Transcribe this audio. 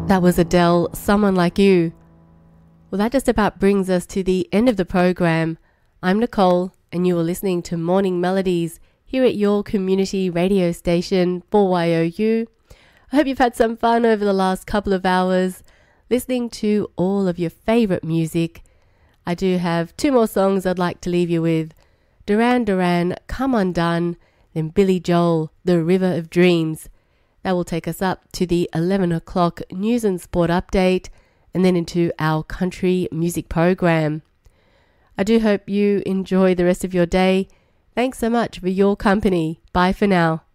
That was Adele, Someone Like You. Well, that just about brings us to the end of the program. I'm Nicole, and you are listening to Morning Melodies here at your community radio station 4YOU. I hope you've had some fun over the last couple of hours listening to all of your favourite music. I do have 2 more songs I'd like to leave you with. Duran Duran, Come Undone, then Billy Joel, The River of Dreams. That will take us up to the 11 o'clock news and sport update and then into our country music program. I do hope you enjoy the rest of your day. Thanks so much for your company. Bye for now.